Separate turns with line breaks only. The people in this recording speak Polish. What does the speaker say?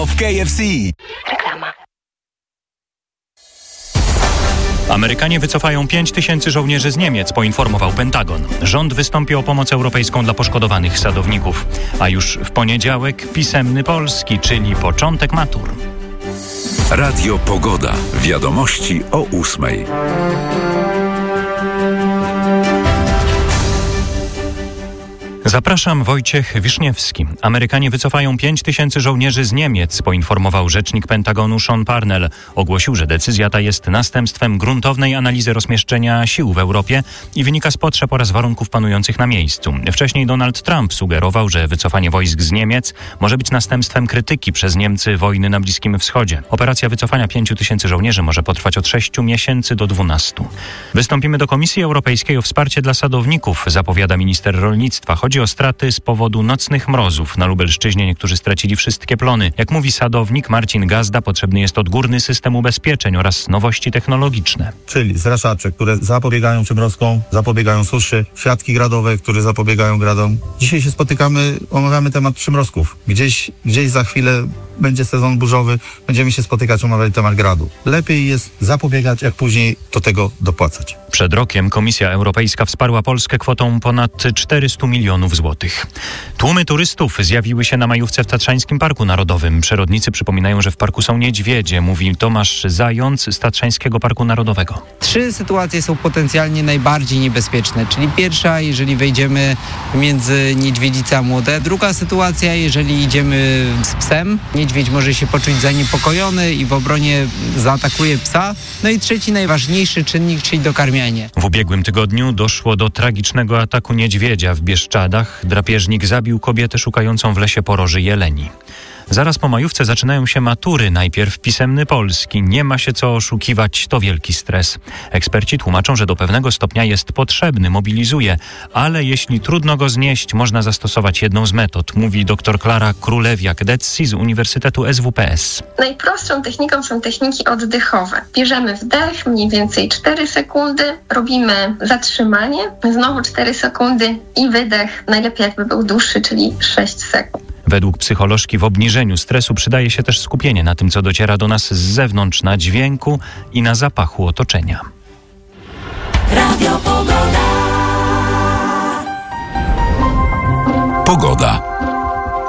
w KFC.
Reklama.
Amerykanie wycofają 5000 żołnierzy z Niemiec, poinformował Pentagon. Rząd wystąpi o pomoc europejską dla poszkodowanych sadowników. A już w poniedziałek pisemny polski, czyli początek matur.
Radio Pogoda. Wiadomości o 8:00.
Zapraszam, Wojciech Wiszniewski. Amerykanie wycofają 5000 żołnierzy z Niemiec, poinformował rzecznik Pentagonu Sean Parnell. Ogłosił, że decyzja ta jest następstwem gruntownej analizy rozmieszczenia sił w Europie i wynika z potrzeb oraz warunków panujących na miejscu. Wcześniej Donald Trump sugerował, że wycofanie wojsk z Niemiec może być następstwem krytyki przez Niemcy wojny na Bliskim Wschodzie. Operacja wycofania 5000 żołnierzy może potrwać od 6 miesięcy do 12. Wystąpimy do Komisji Europejskiej o wsparcie dla sadowników, zapowiada minister rolnictwa. Chodzi o straty z powodu nocnych mrozów. Na Lubelszczyźnie niektórzy stracili wszystkie plony. Jak mówi sadownik Marcin Gazda, potrzebny jest odgórny system ubezpieczeń oraz nowości technologiczne.
Czyli zraszacze, które zapobiegają przymrozkom, zapobiegają suszy, siatki gradowe, które zapobiegają gradom. Dzisiaj się spotykamy, omawiamy temat przymrozków. Gdzieś za chwilę będzie sezon burzowy, będziemy się spotykać, omawiać temat gradu. Lepiej jest zapobiegać, jak później do tego dopłacać.
Przed rokiem Komisja Europejska wsparła Polskę kwotą ponad 400 milionów złotych. Tłumy turystów zjawiły się na majówce w Tatrzańskim Parku Narodowym. Przyrodnicy przypominają, że w parku są niedźwiedzie, mówi Tomasz Zając z Tatrzańskiego Parku Narodowego.
3 sytuacje są potencjalnie najbardziej niebezpieczne, czyli pierwsza, jeżeli wejdziemy między niedźwiedzice a młode. Druga sytuacja, jeżeli idziemy z psem. Niedźwiedź może się poczuć zaniepokojony i w obronie zaatakuje psa. No i trzeci, najważniejszy czynnik, czyli dokarmianie.
W ubiegłym tygodniu doszło do tragicznego ataku niedźwiedzia w Bieszczadach. Drapieżnik zabił kobietę szukającą w lesie poroży jeleni. Zaraz po majówce zaczynają się matury. Najpierw pisemny polski. Nie ma się co oszukiwać, to wielki stres. Eksperci tłumaczą, że do pewnego stopnia jest potrzebny, mobilizuje, ale jeśli trudno go znieść, można zastosować jedną z metod, mówi dr Klara Królewiak-Detsi z Uniwersytetu SWPS.
Najprostszą techniką są techniki oddechowe. Bierzemy wdech, mniej więcej 4 sekundy, robimy zatrzymanie, znowu 4 sekundy i wydech. Najlepiej jakby był dłuższy, czyli 6 sekund.
Według psycholożki w obniżeniu stresu przydaje się też skupienie na tym, co dociera do nas z zewnątrz, na dźwięku i na zapachu otoczenia.
Radio Pogoda.
Pogoda.